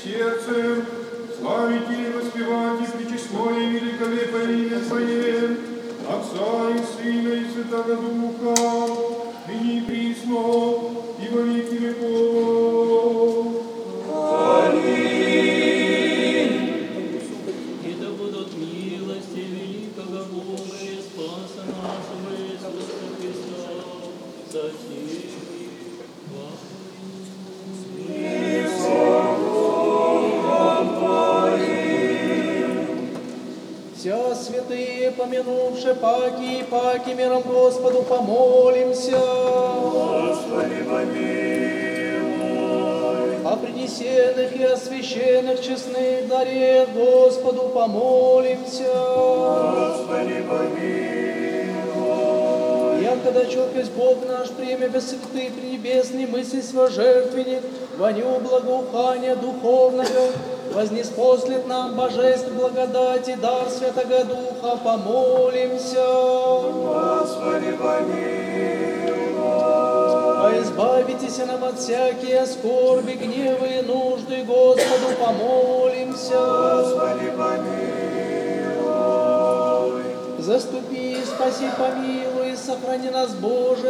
сердцем, славить и воспевать и причестное и великолепное имя Твое, Отца и Сына и Святого Духа, ныне и присно, и во веки веков. И да будут милости великого Бога и Спаса нашего Иисуса Христа со всеми Вся святые, помянувши паки и паки, миром Господу помолимся. Господи, помилуй. О принесенных и освященных честных даре Господу помолимся. Господи, помилуй. Якогда чокость Бог наш, премя без святый пренебесный, мысли сво жертвенник, воню благоухания духовного, вознеспослет нам божеств благодати, дар Святого Духа, помолимся. Господи, помилуй. А избавитесь нам от всякие скорби, гневы и нужды, Господу помолимся. Господи, помилуй. Заступи, спаси, помилуй, сохрани нас, Боже,